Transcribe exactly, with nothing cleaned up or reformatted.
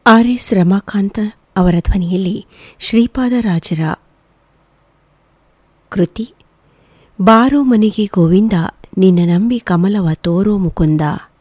R S Ramakant ಅವರ ಧ್ವನಿಯಲ್ಲಿ ಶ್ರೀಪಾದರಾಜರ ಕೃತಿ ಬಾರೋ ಮನೆಗೆ ಗೋವಿಂದ ನಿನ್ನ ನಂಬಿ ಕಮಲವ ತೋರೋ ಮುಕುಂದ.